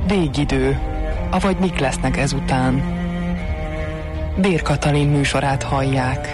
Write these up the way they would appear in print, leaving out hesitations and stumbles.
Végidő, avagy mik lesznek ezután. Bér Katalin műsorát hallják.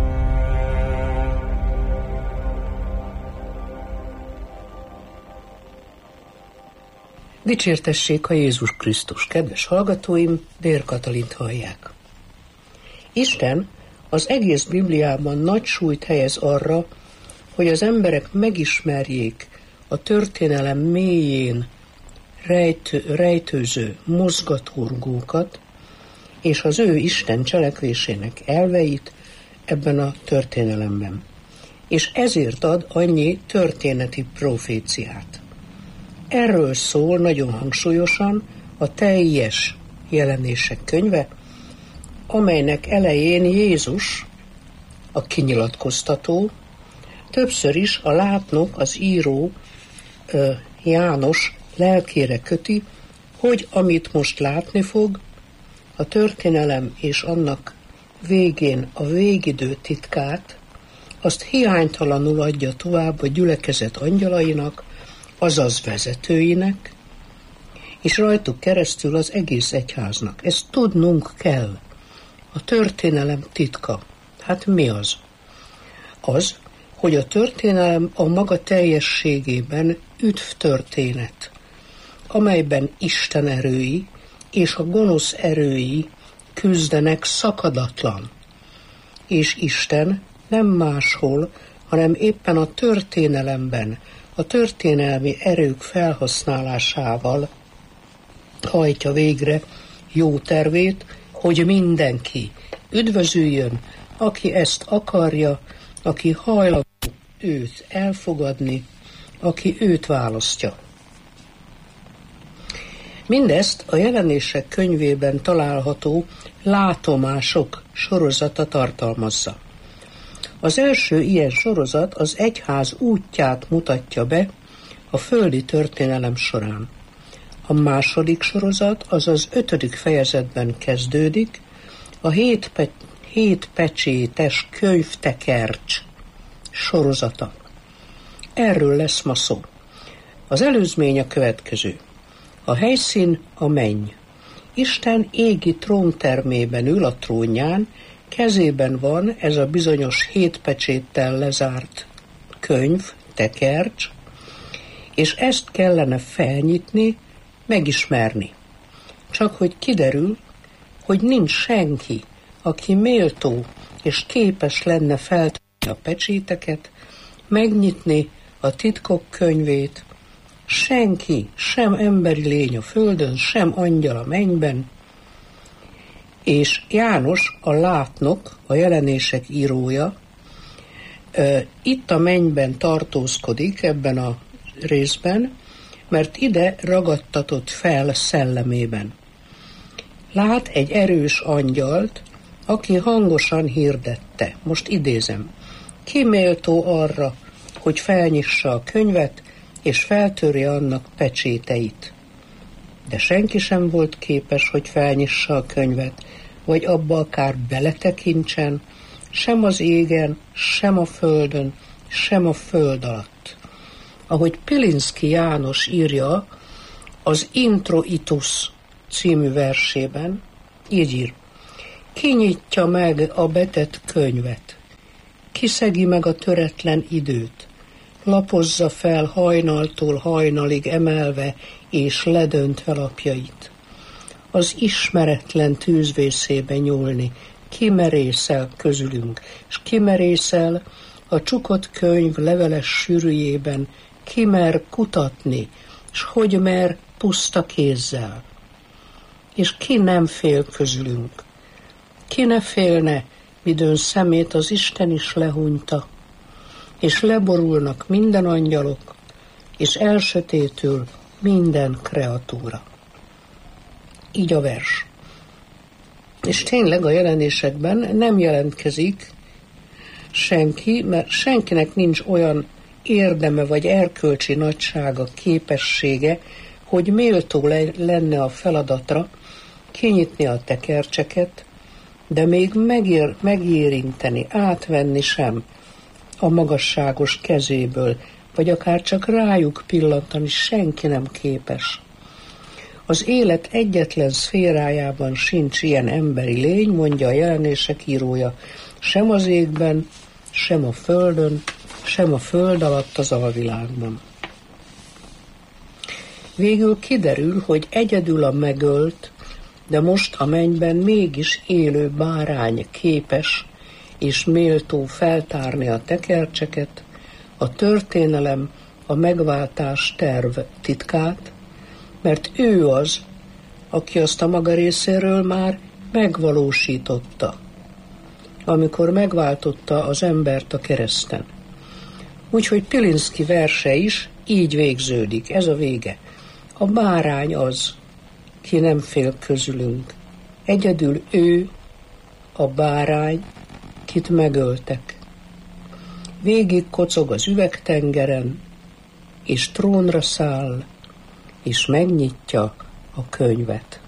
Dicsértessék a Jézus Krisztus! Kedves hallgatóim, Bér Katalint hallják. Isten az egész Bibliában nagy súlyt helyez arra, hogy az emberek megismerjék a történelem mélyén rejtőző mozgatórugókat és az ő Isten cselekvésének elveit ebben a történelemben. És ezért ad annyi történeti proféciát. Erről szól nagyon hangsúlyosan a teljes Jelenések könyve, amelynek elején Jézus, a kinyilatkoztató, többször is a látnok, az író János lelkére köti, hogy amit most látni fog, a történelem és annak végén a végidő titkát, azt hiánytalanul adja tovább a gyülekezet angyalainak, azaz vezetőinek, és rajtuk keresztül az egész egyháznak. Ezt tudnunk kell. A történelem titka. Hát mi az? Az, hogy a történelem a maga teljességében üdvtörténet, amelyben Isten erői és a gonosz erői küzdenek szakadatlan. És Isten nem máshol, hanem éppen a történelemben, a történelmi erők felhasználásával hajtja végre jó tervét, hogy mindenki üdvözüljön, aki ezt akarja, aki hajlandó őt elfogadni, aki őt választja. Mindezt a Jelenések könyvében található látomások sorozata tartalmazza. Az első ilyen sorozat az egyház útját mutatja be a földi történelem során. A második sorozat, azaz 5. fejezetben kezdődik, a 7 pecsétes könyvtekercs sorozata. Erről lesz ma szó. Az előzmény a következő. A helyszín a menny. Isten égi tróntermében ül a trónján, kezében van ez a bizonyos 7 pecséttel lezárt könyv, tekercs, és ezt kellene felnyitni, megismerni. Csak hogy kiderül, hogy nincs senki, aki méltó és képes lenne feltenni a pecséteket, megnyitni a titkok könyvét, senki, sem emberi lény a földön, sem angyal a mennyben, és János, a látnok, a Jelenések írója, itt a mennyben tartózkodik ebben a részben, mert ide ragadtatott fel szellemében. Lát egy erős angyalt, aki hangosan hirdette. Most idézem. Ki méltó arra, hogy felnyissa a könyvet, és feltörje annak pecséteit. De senki sem volt képes, hogy felnyissa a könyvet, vagy abba akár beletekintsen, sem az égen, sem a földön, sem a föld alatt. Ahogy Pilinszky János írja az Introitus című versében, így ír: kinyitja meg a betett könyvet, kiszegi meg a töretlen időt, lapozza fel hajnaltól hajnalig emelve és ledöntve lapjait. Az ismeretlen tűzvészébe nyúlni, kimerészel közülünk, és kimerészel a csukott könyv leveles sűrűjében, kimer kutatni, és hogy mer puszta kézzel. És ki nem fél közülünk? Ki ne félne, midőn szemét az Isten is lehúnyta, és leborulnak minden angyalok, és elsötétül minden kreatúra. Így a vers. És tényleg a Jelenésekben nem jelentkezik senki, mert senkinek nincs olyan érdeme vagy erkölcsi nagysága, képessége, hogy méltó lenne a feladatra kinyitni a tekercseket, de még megérinteni, átvenni sem a magasságos kezéből, vagy akár csak rájuk pillantani senki nem képes. Az élet egyetlen szférájában sincs ilyen emberi lény, mondja a Jelenések írója, sem az égben, sem a földön, sem a föld alatt az alvilágban. Végül kiderül, hogy egyedül a megölt, de most a mennyben mégis élő bárány képes és méltó feltárni a tekercseket, a történelem, a megváltás terv titkát, mert ő az, aki azt a maga részéről már megvalósította, amikor megváltotta az embert a kereszten. Úgyhogy Pilinszky verse is így végződik, ez a vége. A bárány az, ki nem fél közülünk. Egyedül ő, a bárány, kit megöltek. Végig kocog az üvegtengeren, és trónra száll, és megnyitja a könyvet.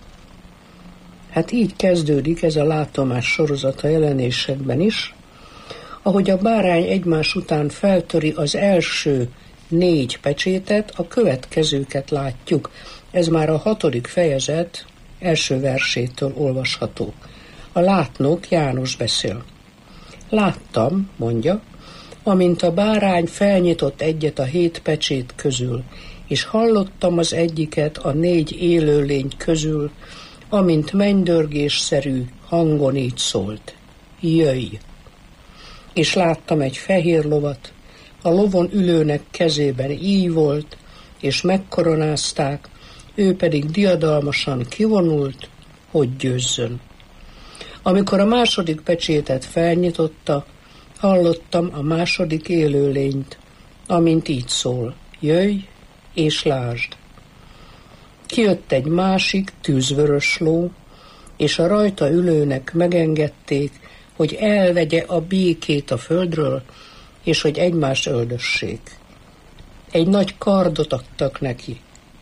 Hát így kezdődik ez a látomás sorozat a Jelenésekben is, ahogy a bárány egymás után feltöri az első 4 pecsétet, a következőket látjuk. Ez már a 6. fejezet első versétől olvasható. A látnok János beszél. Láttam, mondja, amint a bárány felnyitott egyet a 7 pecsét közül, és hallottam az egyiket a 4 élőlény közül, amint mennydörgésszerű hangon így szólt. Jöjj! És láttam egy fehér lovat, a lovon ülőnek kezében íj volt, és megkoronázták, ő pedig diadalmasan kivonult, hogy győzzön. Amikor a második pecsétet felnyitotta, hallottam a második élőlényt, amint így szól, jöjj és lásd. Kijött egy másik tűzvörös ló, és a rajta ülőnek megengedték, hogy elvegye a békét a földről, és hogy egymást öldössék. Egy nagy kardot adtak neki.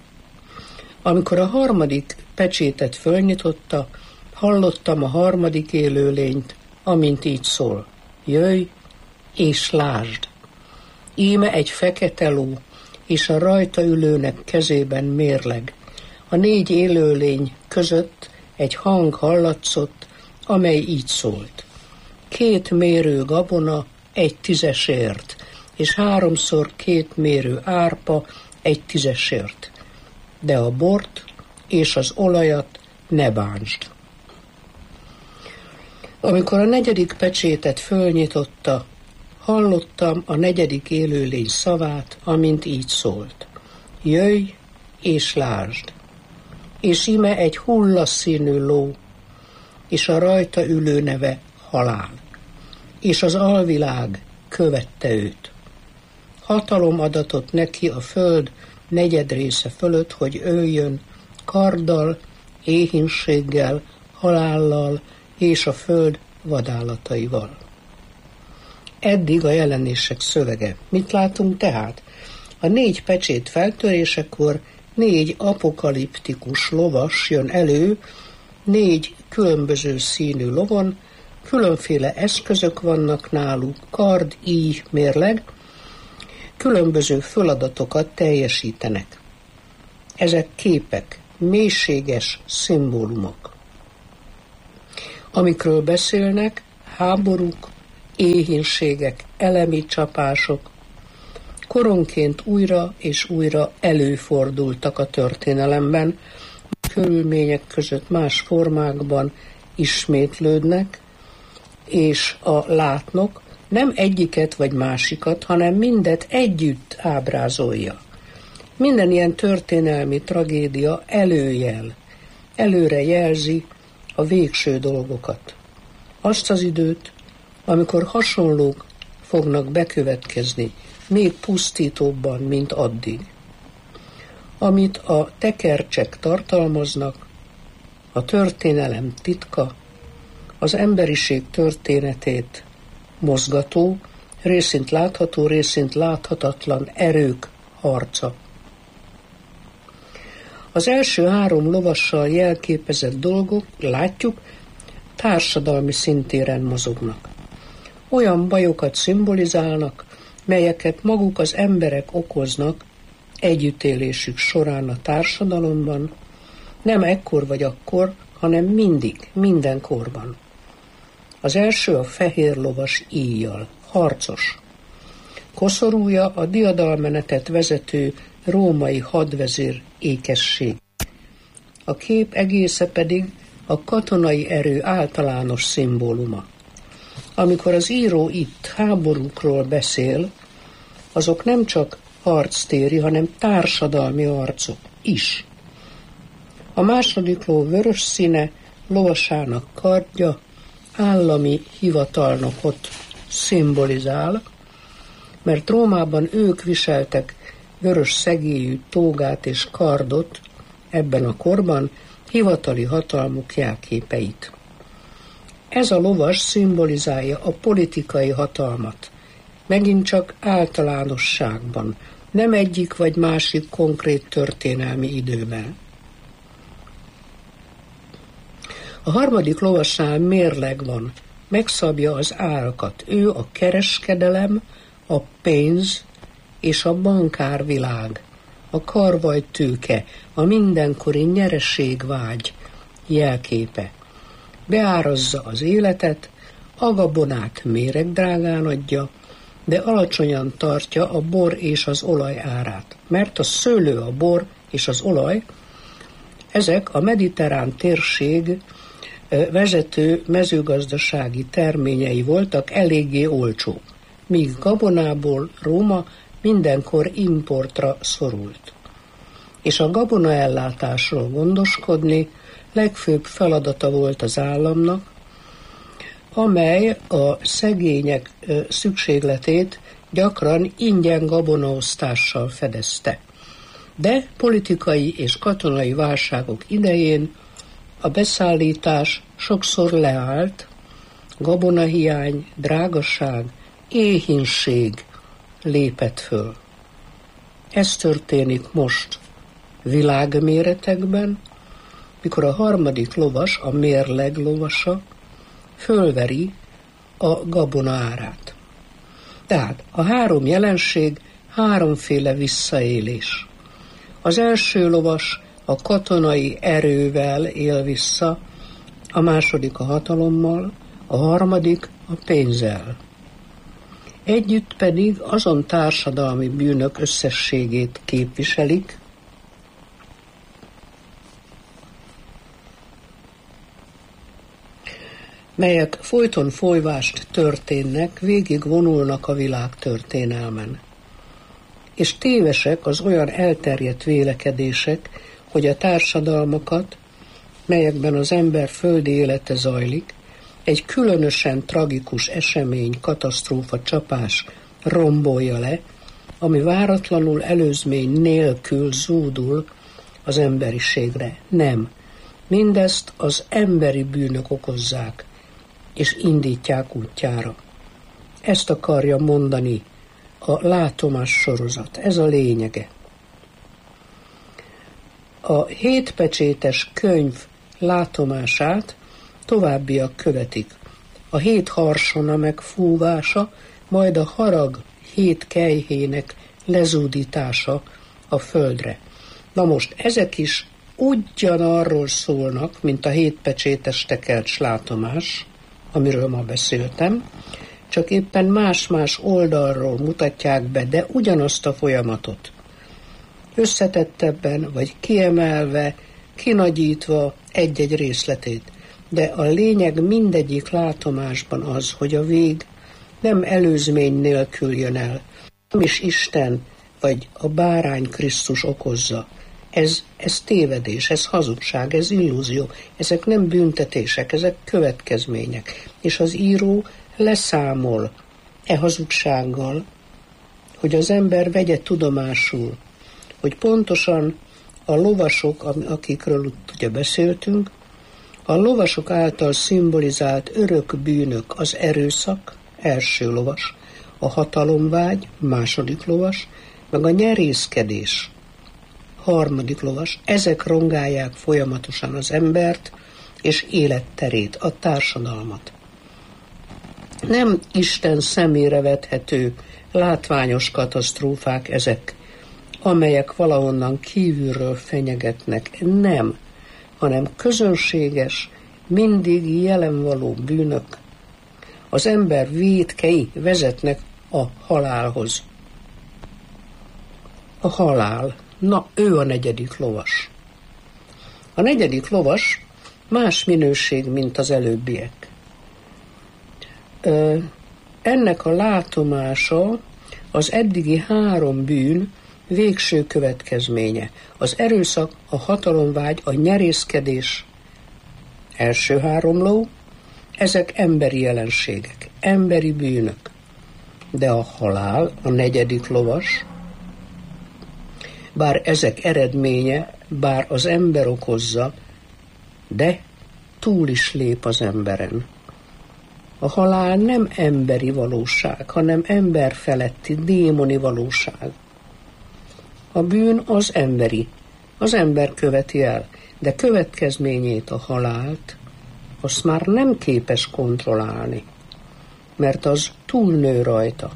Amikor a harmadik pecsétet fölnyitotta, hallottam a harmadik élőlényt, amint így szól. Jöjj és lásd! Íme egy fekete ló, és a rajta ülőnek kezében mérleg. A 4 élőlény között egy hang hallatszott, amely így szólt. 2 mérő gabona 1 tízesért, és 3-szor 2 mérő árpa 1 tízesért. De a bort és az olajat ne bántsd. Amikor a 4. pecsétet fölnyitotta, hallottam a 4. élőlény szavát, amint így szólt. Jöjj és lásd! És íme egy hullaszínű ló, és a rajta ülő neve Halál, és az alvilág követte őt. Hatalom adatott neki a föld 4 része fölött, hogy öljön karddal, éhínséggel, halállal és a föld vadállataival. Eddig a Jelenések szövege. Mit látunk tehát? A 4 pecsét feltörésekor 4 apokaliptikus lovas jön elő, 4 különböző színű lovon, különféle eszközök vannak náluk, kard, íj, mérleg, különböző feladatokat teljesítenek. Ezek képek, mélységes szimbólumok. Amikről beszélnek, háborúk, éhínségek, elemi csapások, koronként újra és újra előfordultak a történelemben, körülmények között más formákban ismétlődnek, és a látnok nem egyiket vagy másikat, hanem mindet együtt ábrázolja. Minden ilyen történelmi tragédia előre jelzi a végső dolgokat. Azt az időt, amikor hasonlók fognak bekövetkezni, még pusztítóbban, mint addig. Amit a tekercsek tartalmaznak, a történelem titka, az emberiség történetét mozgató, részint látható, részint láthatatlan erők harca. Az első 3 lovassal jelképezett dolgok, látjuk, társadalmi szintéren mozognak. Olyan bajokat szimbolizálnak, melyeket maguk az emberek okoznak együttélésük során a társadalomban, Nem ekkor vagy akkor, hanem mindig, minden korban. Az első a fehér lovas íjjal, harcos. Koszorúja a diadalmenetet vezető római hadvezér ékesség. A kép egésze pedig a katonai erő általános szimbóluma. Amikor az író itt háborúkról beszél, azok nem csak harctéri, hanem társadalmi arcok is. A második ló vörös színe, lovasának kardja állami hivatalnokot szimbolizál, mert Rómában ők viseltek vörös szegélyű tógát és kardot ebben a korban, hivatali hatalmuk jelképeit. Ez a lovas szimbolizálja a politikai hatalmat, megint csak általánosságban, nem egyik vagy másik konkrét történelmi időben. A harmadik lovasnál mérleg van, megszabja az árakat. Ő a kereskedelem, a pénz és a bankárvilág, a karvajtőke, a mindenkori nyereségvágy jelképe. Beárazza az életet, a gabonát méregdrágán adja, de alacsonyan tartja a bor és az olaj árát. Mert a szőlő, a bor és az olaj, ezek a mediterrán térség vezető mezőgazdasági terményei voltak, eléggé olcsók, míg gabonából Róma mindenkor importra szorult. És a gabonaellátásról gondoskodni legfőbb feladata volt az államnak, amely a szegények szükségletét gyakran ingyen gabonaosztással fedezte. De politikai és katonai válságok idején a beszállítás sokszor leállt, gabonahiány, drágaság, éhínség lépett föl. Ez történik most világméretekben, mikor a harmadik lovas, a mérleg lovasa fölveri a gabona árát. Tehát a három jelenség háromféle visszaélés. Az első lovas a katonai erővel él vissza, a második a hatalommal, a harmadik a pénzzel. Együtt pedig azon társadalmi bűnök összességét képviselik, melyek folyton folyvást történnek, végig vonulnak a világ történelmen. És tévesek az olyan elterjedt vélekedések, hogy a társadalmakat, melyekben az ember földi élete zajlik, egy különösen tragikus esemény, katasztrófa, csapás rombolja le, ami váratlanul előzmény nélkül zúdul az emberiségre. Nem. Mindezt az emberi bűnök okozzák, és indítják útjára. Ezt akarja mondani a látomás sorozat. Ez a lényege. A 7 pecsétes könyv látomását továbbiak követik. A 7 harsona megfúvása, majd a harag 7 kelyhének lezúdítása a földre. Na most ezek is ugyanarról szólnak, mint a 7 pecsétes tekercs látomás, amiről ma beszéltem, csak éppen más-más oldalról mutatják be, de ugyanazt a folyamatot. Összetettebben, vagy kiemelve, kinagyítva egy-egy részletét. De a lényeg mindegyik látomásban az, hogy a vég nem előzmény nélkül jön el. Nem is Isten, vagy a bárány Krisztus okozza. Ez tévedés, ez hazugság, ez illúzió. Ezek nem büntetések, ezek következmények. És az író leszámol hazugsággal, hogy az ember vegye tudomásul, hogy pontosan a lovasok, akikről ugye beszéltünk, a lovasok által szimbolizált örök bűnök, az erőszak, első lovas, a hatalomvágy, második lovas, meg a nyerészkedés, harmadik lovas, ezek rongálják folyamatosan az embert és életterét, a társadalmat. Nem Isten szemére vethető, látványos katasztrófák ezek, amelyek valahonnan kívülről fenyegetnek. Nem. hanem közönséges, mindig jelenvaló bűnök. Az ember vétkei vezetnek a halálhoz. A halál, na ő a negyedik lovas. A negyedik lovas más minőség, mint az előbbiek. Ennek a látomása az eddigi 3 bűn végső következménye. Az erőszak, a hatalomvágy, a nyerészkedés első 3 ló, ezek emberi jelenségek, emberi bűnök. De a halál, a negyedik lovas, bár ezek eredménye, bár az ember okozza, de túl is lép az emberen. A halál nem emberi valóság, hanem emberfeletti, démoni valóság. A bűn az emberi, az ember követi el, de következményét, a halált, azt már nem képes kontrollálni, mert az túlnő rajta.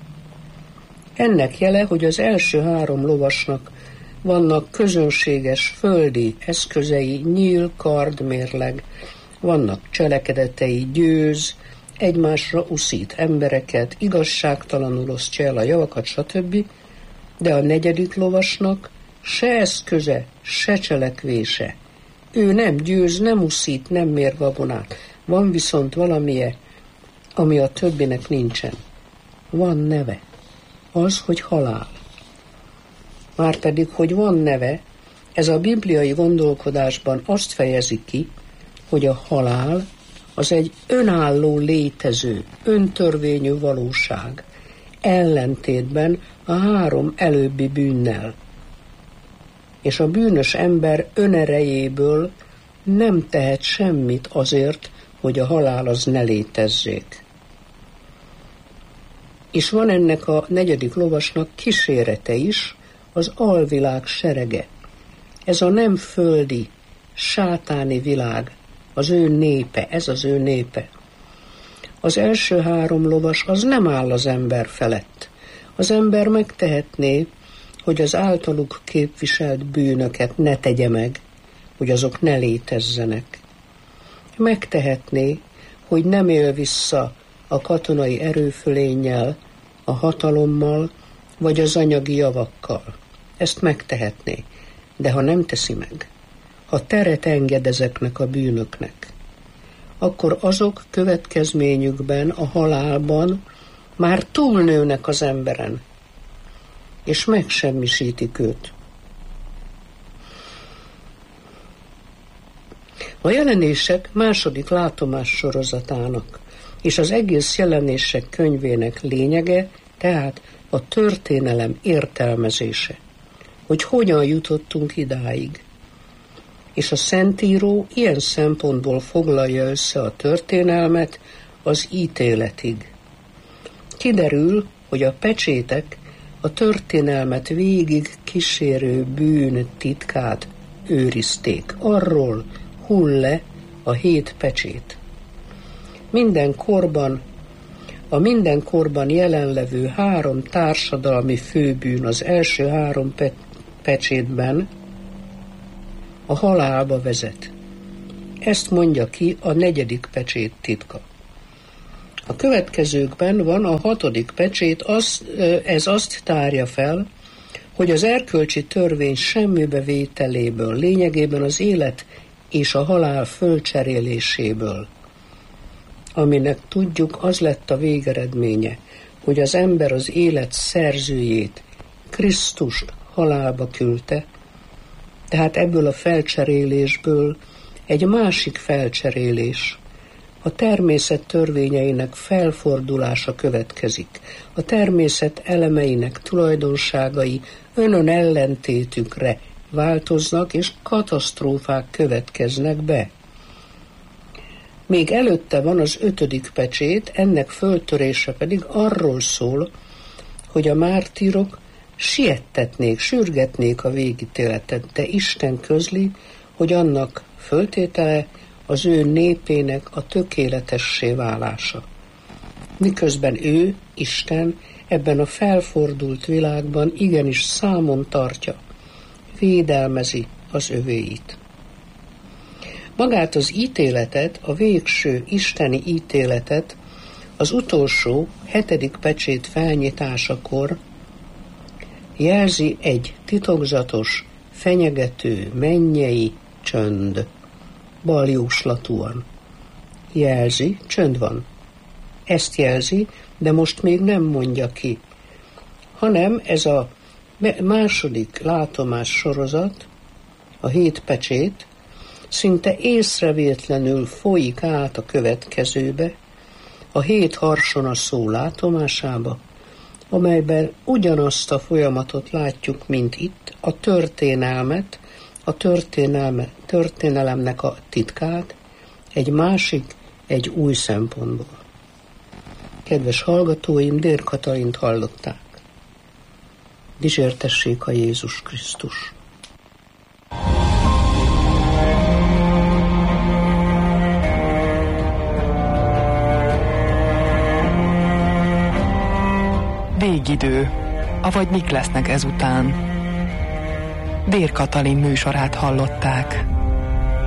Ennek jele, hogy az első 3 lovasnak vannak közönséges földi eszközei, nyíl, kard, mérleg, vannak cselekedetei, győz, egymásra uszít embereket, igazságtalanul osztja el a javakat, stb., de a negyedik lovasnak se eszköze, se cselekvése. Ő nem győz, nem uszít, nem mér gabonát. Van viszont valamije, ami a többinek nincsen. Van neve. Az, hogy halál. Márpedig, hogy van neve, ez a bibliai gondolkodásban azt fejezi ki, hogy a halál az egy önálló létező, öntörvényű valóság, ellentétben a 3 előbbi bűnnel. És a bűnös ember önerejéből nem tehet semmit azért, hogy a halál az ne létezzék. És van ennek a negyedik lovasnak kísérete is, az alvilág serege. Ez a nem földi, sátáni világ, az ő népe, ez az ő népe. Az első 3 lovas az nem áll az ember felett. Az ember megtehetné, hogy az általuk képviselt bűnöket ne tegye meg, hogy azok ne létezzenek. Megtehetné, hogy nem él vissza a katonai erőfölénnyel, a hatalommal, vagy az anyagi javakkal. Ezt megtehetné, de ha nem teszi meg, ha teret enged ezeknek a bűnöknek, akkor azok következményükben, a halálban már túlnőnek az emberen, és megsemmisítik őt. A jelenések második látomás sorozatának és az egész jelenések könyvének lényege, tehát a történelem értelmezése, hogy hogyan jutottunk idáig. És a Szentíró ilyen szempontból foglalja össze a történelmet az ítéletig. Kiderül, hogy a pecsétek a történelmet végig kísérő bűn titkát őrizték. Arról hull le a 7 pecsét. A minden korban jelenlevő 3 társadalmi főbűn az első 3 pecsétben a halálba vezet. Ezt mondja ki a 4. pecsét titka. A következőkben van a 6. pecsét, ez azt tárja fel, hogy az erkölcsi törvény semmibe vételéből, lényegében az élet és a halál fölcseréléséből, aminek tudjuk, az lett a végeredménye, hogy az ember az élet szerzőjét, Krisztust halálba küldte, tehát ebből a felcserélésből egy másik felcserélés, a természet törvényeinek felfordulása következik. A természet elemeinek tulajdonságai önön ellentétükre változnak, és katasztrófák következnek be. Még előtte van az 5. pecsét, ennek föltörése pedig arról szól, hogy a mártírok siettetnék, sürgetnék a végítéletet, de Isten közli, hogy annak föltétele az ő népének a tökéletessé válása. Miközben ő, Isten, ebben a felfordult világban igenis számon tartja, védelmezi az övéit. Magát az ítéletet, a végső isteni ítéletet az utolsó 7. pecsét felnyitásakor jelzi egy titokzatos, fenyegető, mennyei csönd, baljóslatúan. Jelzi, csönd van. Ezt jelzi, de most még nem mondja ki, hanem ez a második látomás sorozat, a 7 pecsét, szinte észrevétlenül folyik át a következőbe, a 7 harsona szó látomásába, amelyben ugyanazt a folyamatot látjuk, mint itt, a történelmet, a történelemnek a titkát, egy másik, egy új szempontból. Kedves hallgatóim, Dér Katalint hallották. Dicsértessék a Jézus Krisztus! Végidő, avagy mik lesznek ezután? Dér Katalin műsorát hallották.